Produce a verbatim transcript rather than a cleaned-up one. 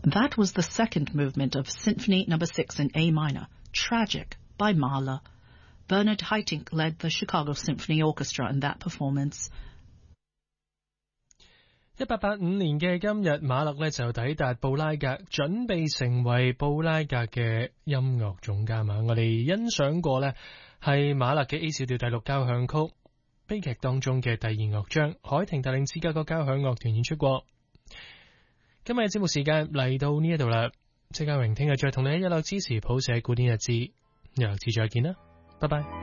That was the second movement of Symphony Number Six in A minor, Tragic, by Mahler. Bernard Haitink led the Chicago Symphony Orchestra in that performance. 一八八五年嘅今日，馬勒呢就抵達布拉格，準備成為布拉格嘅音樂總監啊！我哋欣賞過呢係馬勒嘅 A 小調第六交響曲，悲劇當中嘅第二樂章，海廷帶領芝加哥交響樂團演出過。今日嘅節目時間嚟到呢一度啦，謝家榮聽日再同你一路支持譜寫古典日誌，由次再見啦，拜拜。